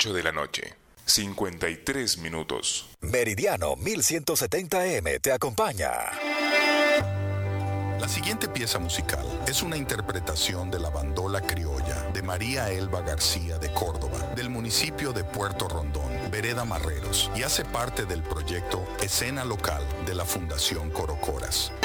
8 de la noche. 53 minutos. Meridiano 1170M te acompaña. La siguiente pieza musical es una interpretación de la bandola criolla de María Elba García de Córdoba, del municipio de Puerto Rondón, Vereda Marreros, y hace parte del proyecto Escena Local de la Fundación Corocoras.